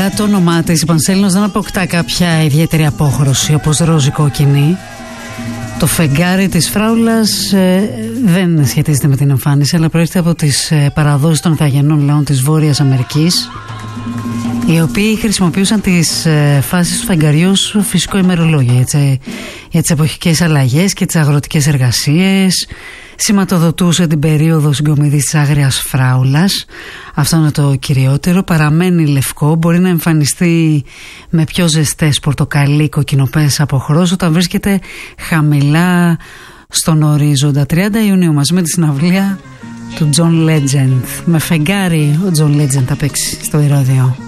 Παρά το όνομά της, η Πανσέλινος δεν αποκτά κάποια ιδιαίτερη απόχρωση όπως ροζ κόκκινη. Το φεγγάρι της φράουλας δεν σχετίζεται με την εμφάνιση, αλλά προέρχεται από τις παραδόσεις των Ιθαγενών λαών της Βόρειας Αμερικής, οι οποίοι χρησιμοποιούσαν τις φάσεις του φεγγαριού ως φυσικό ημερολόγιο για τις εποχικές αλλαγές και τις αγροτικές εργασίες. Σηματοδοτούσε την περίοδο συγκομιδής της άγριας φράουλας. Αυτό είναι το κυριότερο. Παραμένει λευκό, μπορεί να εμφανιστεί με πιο ζεστές πορτοκαλί κοκκινοπές αποχρώσεις όταν βρίσκεται χαμηλά στον ορίζοντα. 30 Ιουνίου μαζί με τη συναυλία του John Legend. Με φεγγάρι ο John Legend θα παίξει στο Ηρώδειο.